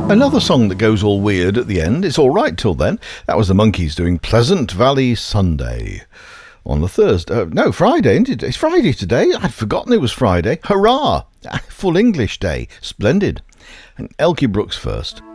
Another song that goes all weird at the end. It's all right till then. That was the Monkees doing Pleasant Valley Sunday on the Thursday. No, Friday, isn't it? It's Friday today. I'd forgotten it was Friday. Hurrah! Full English day. Splendid. And Elkie Brooks first.